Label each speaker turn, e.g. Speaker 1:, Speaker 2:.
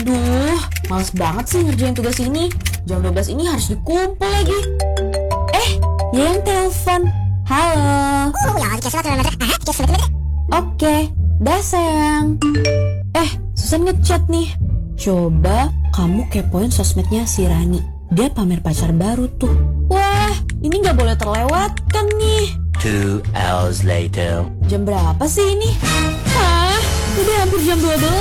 Speaker 1: Aduh, males banget sih ngerjain tugas ini. Jam 12 ini harus dikumpul lagi. Yang telepon. Halo. Oke, dah sayang. Susan ngechat nih. Coba kamu kepoin sosmednya si Rani. Dia pamer pacar baru tuh. Wah, ini gak boleh terlewatkan nih.
Speaker 2: 2 hours later.
Speaker 1: Jam berapa sih ini? Udah hampir jam 12.